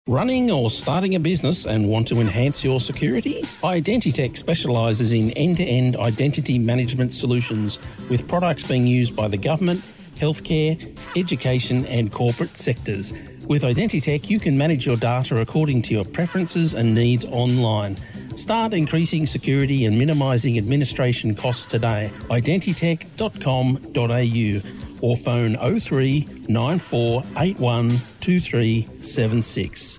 Running or starting a business and want to enhance your security? Identitech specialises in end-to-end identity management solutions with products being used by the government, healthcare, education and corporate sectors. With Identitech, you can manage your data according to your preferences and needs online. Start increasing security and minimising administration costs today. Identitech.com.au or phone 03 9481 2376.